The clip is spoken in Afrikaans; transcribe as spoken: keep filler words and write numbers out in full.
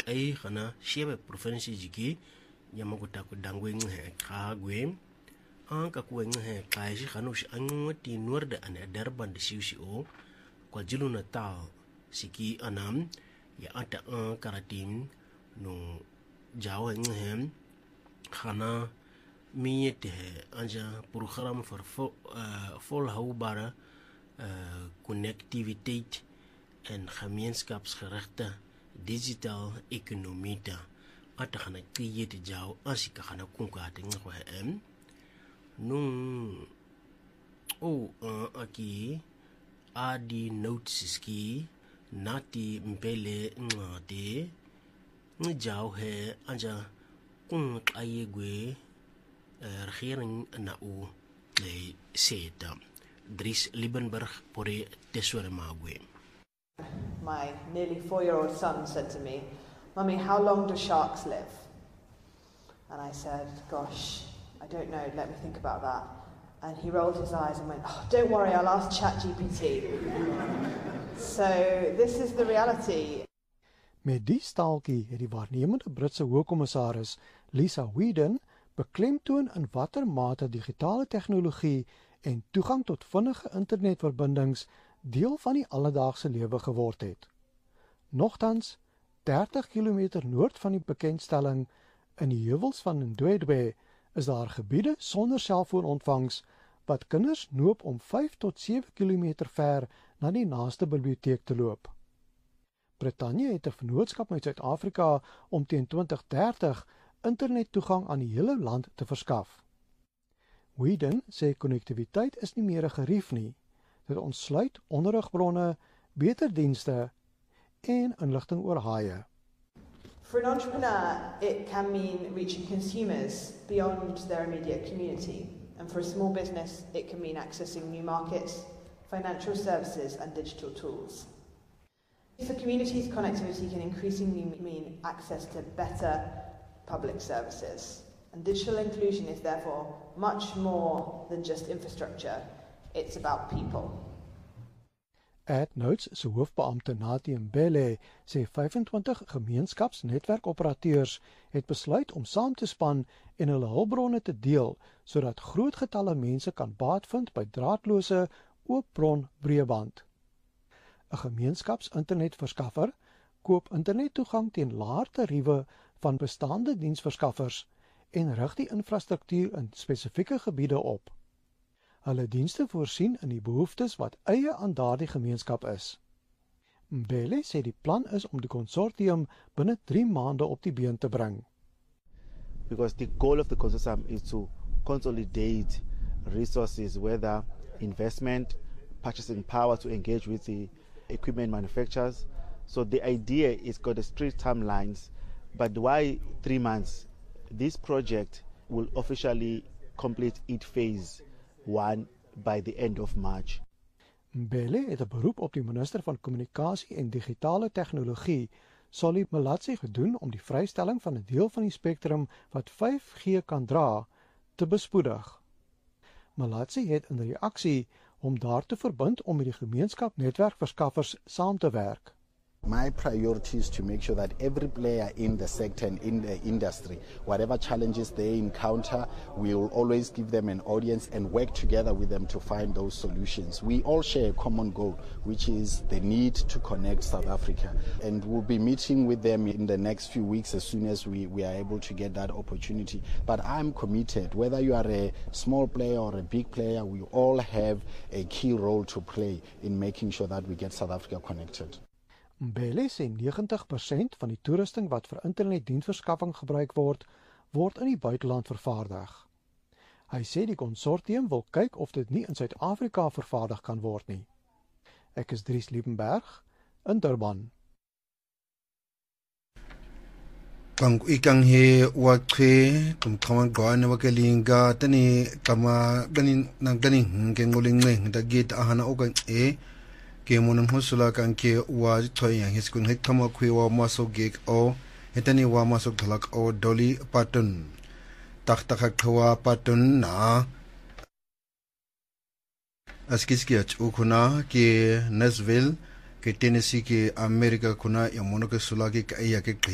kai khana shebe province jiki yamaguta ku dangwe nghe khagwe an ka ku nghe kai shi khanu shi angwati norde an Durban de shi o KwaZulu Natal siki anam ya ata an karatim no jawa nghe khana miyete anja program voor uh, volhoudbare uh, connectiviteit en gemeenschapsgerichte digital economie ta ata khana create jaw asika khana kunka tinga kwa em nung o uh, aki adi notices ki nati mbele ngade njaw he anja kun ayegwe regering na u le seta Dries Liebenberg pore tesore magwe. My nearly four-year-old son said to me, "Mummy, how long do sharks live?" And I said, "Gosh, I don't know, let me think about that." And he rolled his eyes and went, "Oh, don't worry, I'll ask ChatGPT." So this is the reality. Met die staaltjie het die waarnemende Britse hoofkommissaris Lisa Whedon beklemtoon in watter mate digitale tegnologie en toegang tot vinnige internetverbindings deel van die alledaagse lewe geword het. Nogtans, dertig kilometer noord van die bekendstelling in die heuwels van Ndwedwe is daar gebiede sonder selfoonontvangs wat kinders noop om vyf tot sewe kilometer ver na die naaste biblioteek te loop. Brittanje het 'n vennootskap met Suid-Afrika om teen twintig dertig internettoegang aan die hele land te verskaf. Whedon sê konnektiwiteit is nie meer 'n gerief nie. Dit ontsluit onderrigbronne, beter dienste en inligting oor haie. For an entrepreneur, it can mean reaching consumers beyond their immediate community. And for a small business, it can mean accessing new markets, financial services and digital tools. For communities, connectivity can increasingly mean access to better public services. And digital inclusion is therefore much more than just infrastructure. It's about people. AdNotes se hoofbeampte Natie Mbele sê vyfentwintig gemeenskapsnetwerkoperateurs het besluit om saam te span en hulle hulpbronne te deel sodat groot getalle mense kan baat vind by draadlose oopbron breëband. 'n Gemeenskaps-internetverskaffer koop internettoegang teen laer tariewe van bestaande diensverskaffers en rig die infrastruktuur in spesifieke gebiede op. Hulle dienste voorsien in die behoeftes wat eie aan daardie gemeenskap is. Mbele sê die plan is om die konsortium binne drie maande op die been te bring. Because the goal of the consortium is to consolidate resources, whether investment, purchasing power to engage with the equipment manufacturers. So the idea is got a strict timelines, but why three months? This project will officially complete its phase one by the end of March. Mbele het 'n beroep op die minister van kommunikasie en digitale tegnologie, Solly Malatsi, gedoen om die vrystelling van 'n deel van die spektrum wat vyf G kan dra te bespoedig. Malatsi het in reaksie om daar te verbind om met die gemeenskap netwerkverskaffers saam te werk. My priority is to make sure that every player in the sector and in the industry, whatever challenges they encounter, we will always give them an audience and work together with them to find those solutions. We all share a common goal, which is the need to connect South Africa. And we'll be meeting with them in the next few weeks as soon as we, we are able to get that opportunity. But I'm committed, whether you are a small player or a big player, we all have a key role to play in making sure that we get South Africa connected. Mbele sê negentig persent van die toerusting wat vir internetdiensverskaffing gebruik word, word in die buiteland vervaardig. Hy sê die konsortium wil kyk of dit nie in Suid-Afrika vervaardig kan word nie. Ek is Dries Liebenberg in Durban. Kang ikang he wakhe tumkhama gwane wakelinga tani kama ganin nang ganin ngengolingme dagit ahana okan e ke monang hosula kan ke wa thoi yang hiskun hek thama khwi wa maso gek o hetani wa maso thalak o Dolly Parton tak tak khwa Parton na askiskiach ukuna ke Nashville ke Tennessee ke America kuna ya mono ke sula ke ya ke